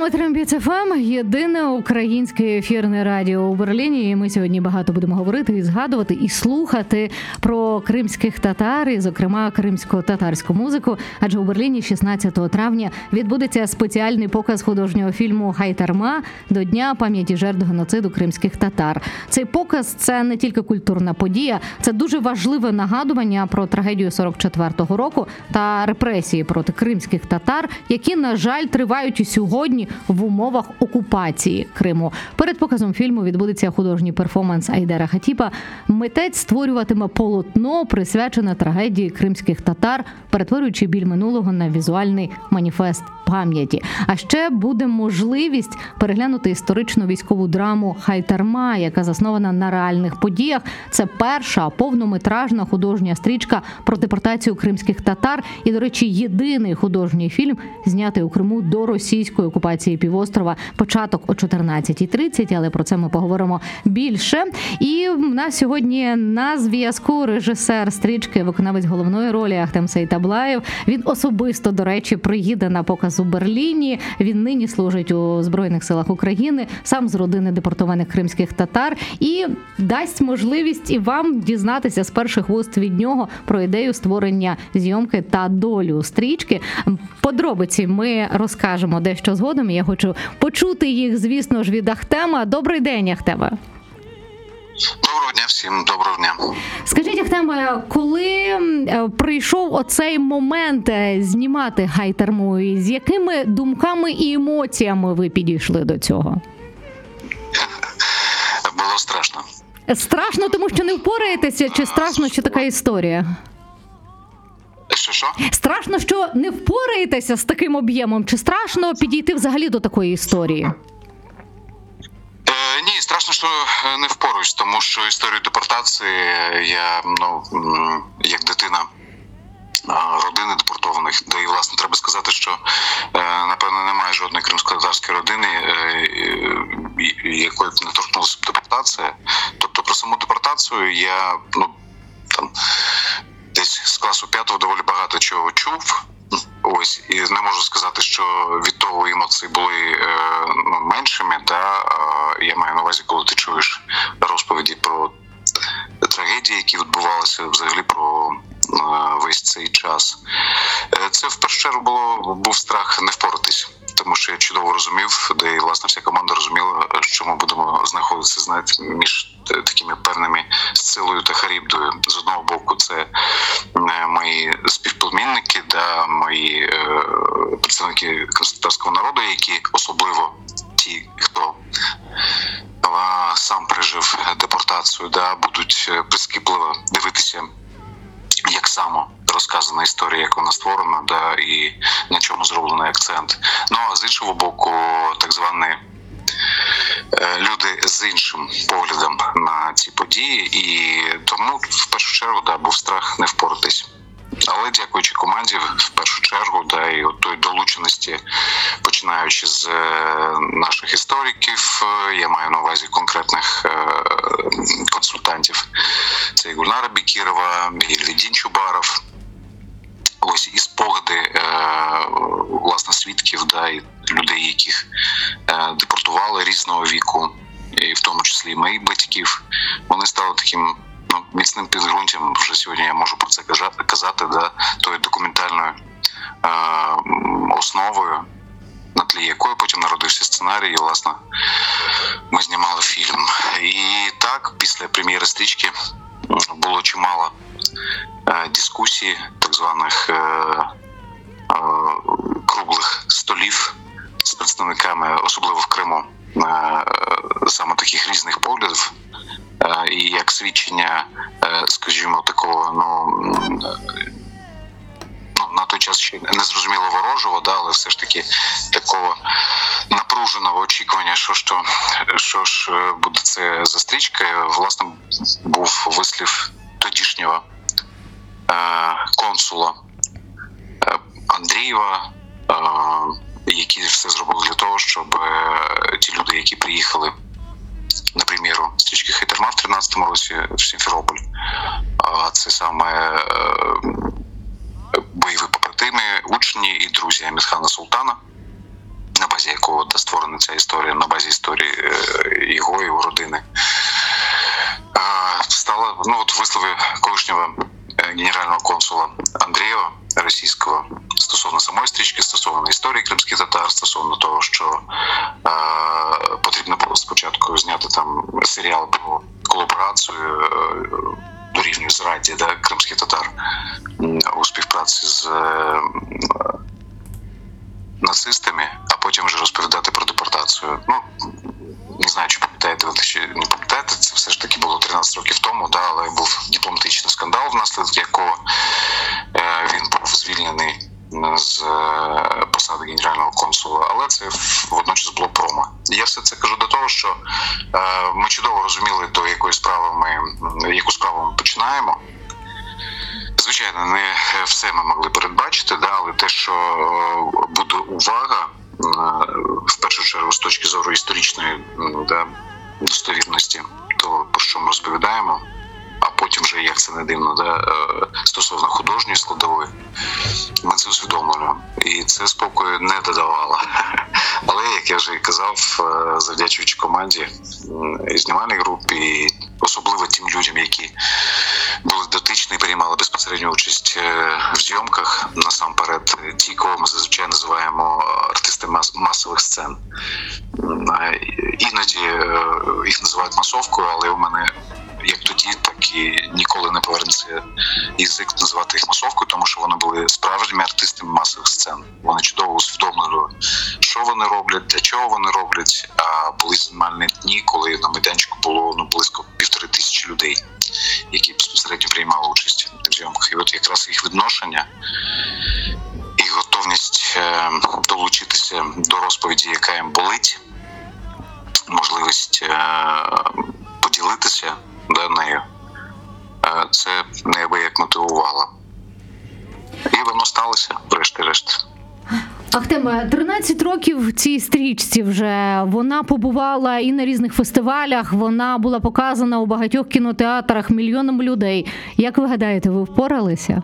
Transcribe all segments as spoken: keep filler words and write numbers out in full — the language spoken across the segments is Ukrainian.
слухаємо Трембіц еф ем, єдине українське ефірне радіо у Берліні. І ми сьогодні багато будемо говорити і згадувати, і слухати про кримських татар, і, зокрема, кримсько-татарську музику. Адже у Берліні шістнадцятого травня відбудеться спеціальний показ художнього фільму «Хайтарма» до Дня пам'яті жертв геноциду кримських татар. Цей показ – це не тільки культурна подія, це дуже важливе нагадування про трагедію сорок четвертого року та репресії проти кримських татар, які, на жаль, тривають і сьогодні в умовах окупації Криму. Перед показом фільму відбудеться художній перформанс Айдера Хатіпа. Митець створюватиме полотно, присвячене трагедії кримських татар, перетворюючи біль минулого на візуальний маніфест пам'яті. А ще буде можливість переглянути історичну військову драму «Хайтарма», яка заснована на реальних подіях. Це перша повнометражна художня стрічка про депортацію кримських татар і, до речі, єдиний художній фільм, знятий у Криму до російської окупації півострова. Початок о чотирнадцятій тридцять, але про це ми поговоримо більше. І в нас сьогодні на зв'язку режисер стрічки, виконавець головної ролі Ахтем Сейтаблаєв. Він особисто, до речі, приїде на показ у Берліні. Він нині служить у Збройних силах України, сам з родини депортованих кримських татар, і дасть можливість і вам дізнатися з перших вуст від нього про ідею створення зйомки та долю стрічки. Подробиці ми розкажемо дещо згодом. Я хочу почути їх, звісно ж, від Ахтема. Добрий день, Ахтеме. Доброго дня всім, доброго дня. Скажіть, Ахтеме, коли прийшов оцей момент знімати «Хайтарму», з якими думками і емоціями ви підійшли до цього? Було страшно. Страшно, тому що не впораєтеся, чи страшно, що така історія? Що, що? Страшно, що не впораєтеся з таким об'ємом, чи страшно підійти взагалі до такої історії? Е, ні, страшно, що не впораюсь, тому що історію депортації я, ну, як дитина родини депортованих, де і, власне, треба сказати, що, напевно, немає жодної кримсько-татарської родини, якої б не торкнулася депортація. Тобто про саму депортацію я, ну, там, десь з класу п'ятого доволі багато чого чув. Ось, і не можу сказати, що від того емоції були е, ну, меншими. Да? Е, я маю на увазі, коли ти чуєш розповіді про трагедії, які відбувалися, взагалі про е, весь цей час. Е, це в першу чергу було, був страх не впоратись. Тому що я чудово розумів, де і, власне, вся команда розуміла, що ми будемо знаходитися, знаєте, між такими певними Сцилою та Харібдою. З одного боку, це мої співплемінники, да, мої е, представники кримськотатарського народу, які особливо ті, хто е, сам пережив депортацію, да, будуть прискіпливо дивитися, як само розказана історія, як вона створена, да, і на чому зроблений акцент. Ну, а з іншого боку, так звані е, люди з іншим поглядом на ці події, і тому, в першу чергу, да, був страх не впоратись. Але дякуючи команді, в першу чергу, да, і от тої долученості, починаючи з е, наших істориків, е, я маю на увазі конкретних е, консультантів, це і Гульнара Бекірова, і Ільдін Чубаров, ось і спогади, е, власне, свідків, да, і людей, яких е, депортували різного віку, і в тому числі і моїх батьків, вони стали таким, ну, міцним підґрунтям, вже сьогодні я можу про це казати, да, тою документальною е, основою, на тлі якої потім народився сценарій, і, власне, ми знімали фільм. І так, після прем'єри стрічки було чимало е, дискусій, так званих е, е, круглих столів з представниками, особливо в Криму, е, саме таких різних поглядів, е, і як свідчення, е, скажімо, такого, ну, ну, на той час ще не зрозуміло ворожого, да, але все ж таки такого напруженого очікування, що, що, що ж буде це за стрічка, власне, був вислів тодішнього е, консула е, Андрієва, е, які все зробили для того, щоб е, ті люди, які приїхали на прем'єру стрічки «Хайтарма» в тринадцятому році в Сімферополь, а це саме е, бойові побратими, учні і друзі Амітхана Султана, на базі якого випадково та створена ця історія на базі історії його і його родини. Стала, ну от вислови колишнього генерального консула Андрієва російського стосовно самої стрічки, стосовно історії кримських татар, стосовно того, що е, потрібно було спочатку зняти там серіал про колаборацію е, до рівня зраді, да, кримських татар у співпраці з е, нацистами, а потім вже розповідати про депортацію. Ну, не знаю, чи пам'ятаєте ви, чи не пам'ятаєте, це все ж таки було тринадцять років тому, да, але був дипломатичний скандал, внаслідок якого е, він був звільнений з е, посади генерального консула, але це водночас було промо. Я все це кажу до того, що е, ми чудово розуміли, до якої справи ми, яку справу ми починаємо. Звичайно, не все ми могли передбачити, да, але те, що е, буде увага, в першу чергу з точки зору історичної, да, достовірності того, про що ми розповідаємо, а потім вже, як це не дивно, да, стосовно художньої складової, ми це усвідомлюємо. І це спокою не додавало. Але, як я вже і казав, завдячуючи команді і знімальній групі, і особливо тим людям, які були дотичні і приймали безпосередню участь в зйомках, насамперед ті, кого ми зазвичай називаємо артисти мас- масових сцен. Іноді їх називають масовкою, але у мене як тоді, так і ніколи не повернеться язик називати їх масовкою, тому що вони були справжніми артистами масових сцен. Вони чудово усвідомлювали, що вони роблять, для чого вони роблять. А були знімальні дні, коли на майданчику було ну, близько півтори тисячі людей, які безпосередньо приймали участь в зйомках. І от якраз їх відношення і готовність долучитися до розповіді, яка їм болить, можливість поділитися да, нею, це неабияк мотивувало. І воно сталося, врешті-решт. Ахтеме, тринадцять років цій стрічці вже. Вона побувала і на різних фестивалях, вона була показана у багатьох кінотеатрах мільйонам людей. Як ви гадаєте, ви впоралися?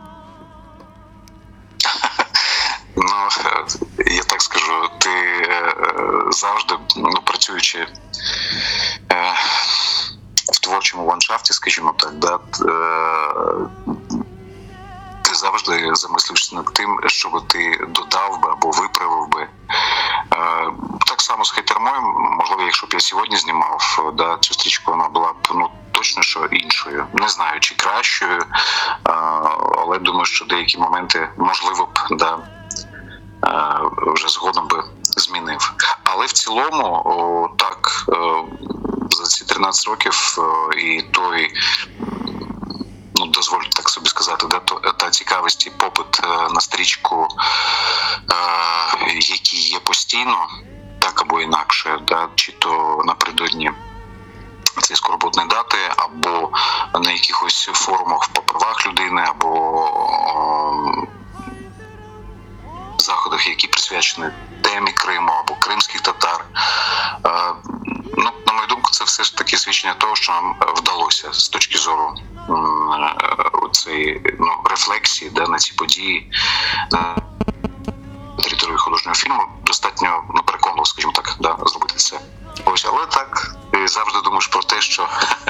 Ну, я так скажу, ти завжди, ну, працюючи в творчому ландшафті, скажімо так, да, ти завжди замислюєшся над тим, що би ти додав би або виправив би. Так само з Хайтермою, можливо, якщо б я сьогодні знімав, да, цю стрічку, вона була б, ну, точно, що іншою. Не знаю, чи кращою, але думаю, що деякі моменти, можливо б, да, вже згодом би змінив. Але в цілому, о, так, за ці тринадцять років і той, ну, дозволю так собі сказати, да, то, та цікавість і попит на стрічку, які є постійно, так або інакше, да, чи то напередодні цієї скорботної дати, або на якихось форумах по правах людини, або о, заходах, які присвячені темі Криму або кримських татар. Ну, на мою думку, це все ж таки свідчення того, що нам вдалося з точки зору цієї, ну, рефлексії, да, на ці події на території художнього фільму достатньо, ну, переконливо, скажімо так, да, зробити це. Ось, але так, ти завжди думаєш про те, що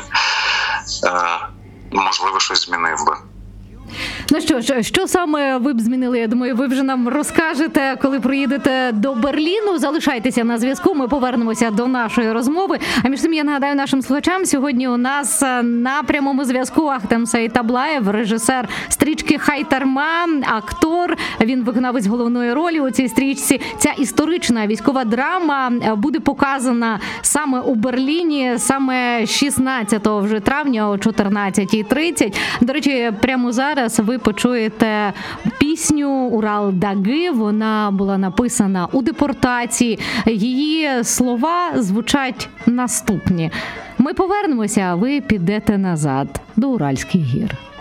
можливо щось змінив би. Ну що ж, що саме ви б змінили? Я думаю, ви вже нам розкажете, коли приїдете до Берліну. Залишайтеся на зв'язку, ми повернемося до нашої розмови. А між тим, я нагадаю нашим слухачам, сьогодні у нас на прямому зв'язку Ахтем Сеїтаблаєв, режисер стрічки «Хайтерма», актор, він виконавець головної ролі у цій стрічці. Ця історична військова драма буде показана саме у Берліні, саме шістнадцятого вже травня о чотирнадцятій тридцять. До речі, прямо зараз ви почуєте пісню «Урал Даги». Вона була написана у депортації. Її слова звучать наступні. Ми повернемося, а ви підете назад до Уральських гір.